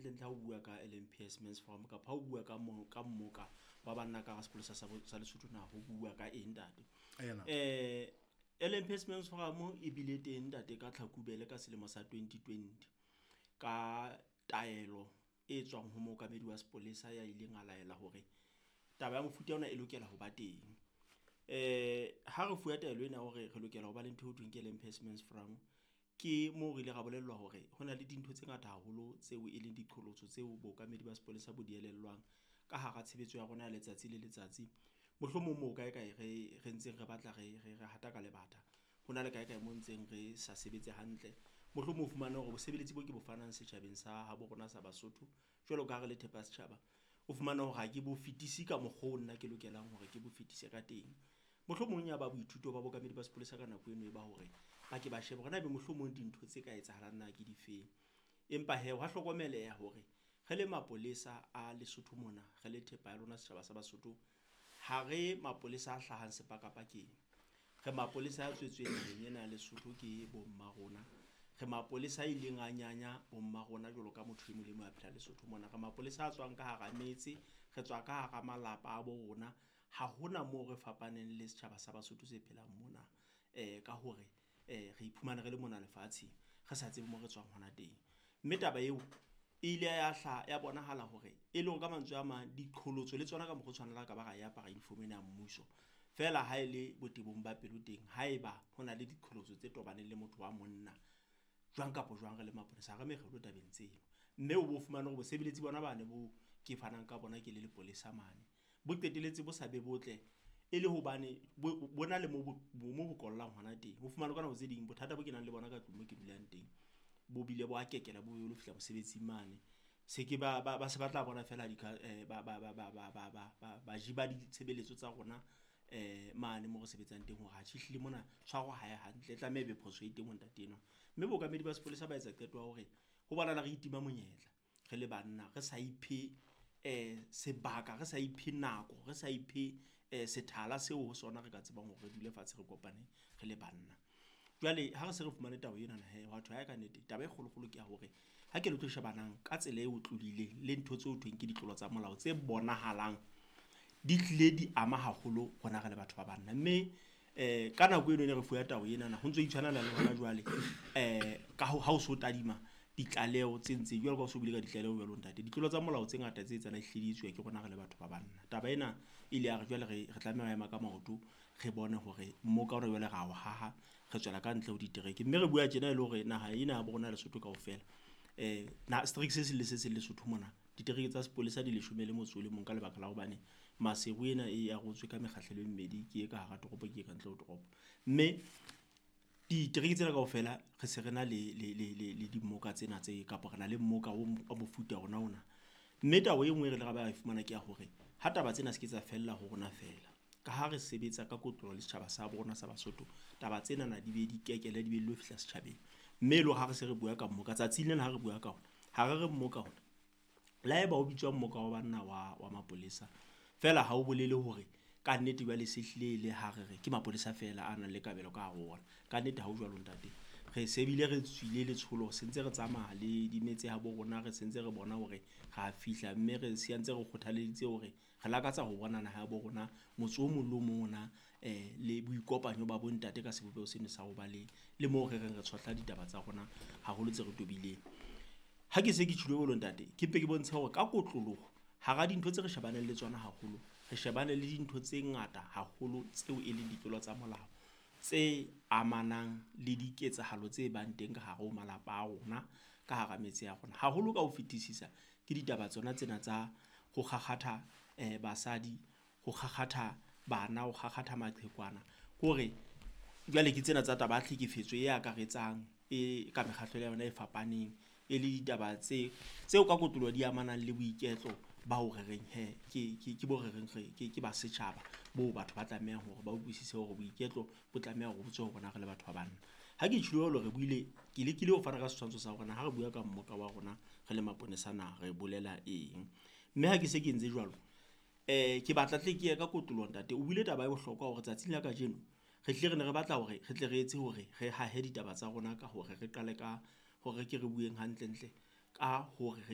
hantle ntla o bua ka LMPS Men's Forum ka pa o bua ka mmoka wa banna ka sepolesa sa Lesotho na ho bua ka eng ntate LMPS Men's Forum e bile teng ntate ka Tlhakubele ka selemo sa 2020 ka taelo e tswang ho mookamedi wa sepolesa ya ileng a laela hore taba ya mofuta ona e lokela ho ba teng. Ha re fuwa taelo ena hore re lokela ho ba le ntho e thweng ke LMPS Men's Forum, ke mo re ile ra bolellwa hore hona le dintho tse ngata haholo tseo e leng diqholotso tseo bookamedi ba sepolesa bo dielellwang ka hara tshebetso ya rona ya letsatsi le letsatsi. Mohlomong moo kae re ntseng re batla re hata ka lebata, hona le kae mo ntseng re sa sebetse hantle. Mohlomong o fumana hore bosebeletsi bo ke bo fanang setjhabeng sa habo rona sa Basotho jwalo ka re le thepa setjhaba, o fumana hore ha ke bo fetisi ka mokgwa nna ke lokelang hore ke bo fetise ka teng. Mohlomong ya ba boithuto ba bookamedi ba sepolesa ka nako eno e ba hore ba ke ba shebe hore na be mohlomong dintho tse ka etsahalang na ke di feng. Empa he ha hlokomeleha hore re le mapolesa a Lesotho mona, re le thepa ya lona setjhaba sa Basotho, ha re mapolesa a hlahang sepakapakeng. Re mapolesa a tswetsweng naheng ena ya Lesotho ke bomma rona. Re mapolesa a ileng a nyanya bomma rona jwalo ka motho e mong le mong a phela Lesotho mona. Re mapolesa a tswang ka hara metse, re tswa ka hara malapa a bo rona. Ha hona moo re fapaneng le setjhaba sa Basotho se phelang mona ka hore re iphumana re le mona lefatsheng re sa tsebe mo re tswang hona teng. Mme taba eo e ile ya bonahala hore e le hore ka mantswe a mang diqholotso le tsona ka mokgwa tshwanela ka ba ra e apara uniform ena ya mmuso, fela ha e le botebong ba pelo teng, haeba hona le diqholotso tse tobaneng le motho wa monna jwang kapo jwang re le mapolesa re mekgelo tabeng tseo. Mme o bo fumana hore bosebeletsi bona bane bo ke fanang ka bona ke le lepolesa mane bo qeteletse bo sa be botle e le hobane bona le mo bokollang hona teng. Ho fumana kana ho tse ding bothata bo ke nang le bona ka tlung mo ke dulang teng bo bile bo a kekela bo yo lo fihla mosebetsing mane se ke ba se batla bona fela ba jiba ditshebeletso tsa rona mane mo re sebetsang teng hore ha tshihlile mona tshwaro ha ya hantle tlameha be phoso e teng mo ntate eno. Mme bookamedi ba sepolesa ba etsa qeto hore ho bona re itima monyetla re le banna, re sa iphe sebaka, re sa iphe nako, re sa iphe sethala seo ho sona re ka tsebang hore re dule fatshe re kopane re le banna. Jwale ha re se re fumane taba ena he batho ha ya ka nnete taba e kgolo ke ya hore ha ke le tlo shebanang ka tsela e utlwileng le ntho tse ho thweng ke ditlolo tsa molao tse bonahalang di tlile di ama haholo rona re le batho ba banna. Mme ka nako eno ne re fuwa taba ena ho ntso itshwanela le hona jwale ka ha o so tadima ditlaleho tse ntse jwalo ka o so bile ka ditlaleho jwalo ntate, ditlolo tsa molao tse ngata tse tsena hleditswe ke rona re le batho ba banna. Taba ena ile ya re jwale re tlameha ema ka maoto re bone hore mmoka hore jwale ra o haha re tswela ka ntle ho ditereke. Mme re bua tjena le hore naha ena ya bona Lesotho kaofela na strict se se Lesotho mona ditereke tsa sepolesa di 11 ka lebaka la hobane maseru ena e arotswe ka mekgahlelo e mmedi ke e ka hara toropo ke e ka ntle ho toropo. Mme ditereke tsena kaofela re se rena le dimmoka tsena tse kapa rena le mmoka o mofuta ona ona. Mme taba e nngwe re le ga ba e fumana ke ya hore ha taba tsena se ke tsa fella ho rona fela ka ha re sebetsa ka kotlolo le setjhaba sa bona sa Basotho, taba tsena na di be di kekele di be le ho fihla setjhabeng. Mme lo ha re se re bua ka mmoka tsatsing lena ha re bua ka ona ha re mmoka ona la eba o bitswa mmoka wa banna wa mapolesa fela ha o bolele hore ka nnete ba le sehlile le ha re ke mapolesa fela a nang le kabelo ka hare ona. Ka nnete ha o jwalo ntate re sebile re tswile le tsholo sentse re tsamaya le dimetse ha bo rona re sentse re bona hore ga fihla. Mme re siantse re kgothaleditse hore re lakatsa ho bona naha ya bo rona motso o mong le mona le boikopanyo ba bo ntate ka sebopego seno sa ho ba le mo re reng re tshotla ditaba tsa rona haholo tse re tobileng. Ha ke se ke tshilo bo ntate ke mpe ke bontshe hore ka kotloloho hara dintho tse re shebaneng le tsona haholo re shebane le dintho tse ngata haholo tseo e leng ditlolo tsa molao tse amanang le diketsahalo tse bang teng ka hare ho malapa a rona ka hara metse ya rona haholo ka ho fetisisa ke ditaba tsona tsena tsa go gakgatha basadi, go gakgatha bana, go gakgatha maqhekwana hore jwale ke tsena tsa taba tlhekefetso e akaretsang e ka mekgahlelo ya yona e fapaneng e le ditaba tseo ka kotlolo di amanang le boiketlo ba ho rereng ke bo rereng ke ba setjhaba bo batho ba tlameha hore ba utlwisise hore boiketlo bo tlameha hore botse ho rona re le batho ba banna. Ha ke tshilo le re buile ke lekile ho fana ka setshwantsho sa rona ha re bua ka mmoka wa rona re le maponesa na re bolela eng. Mme ha ke se ke ntse jwalo ke batla tle ke ye ka kotlolo ntate o buile taba e bohlokwa hore tsatsing la kajeno re tle re ne re batla hore re tle re etse hore re hahe ditaba tsa rona ka hore re qale ka hore ke re bueng hantle ntle ka hore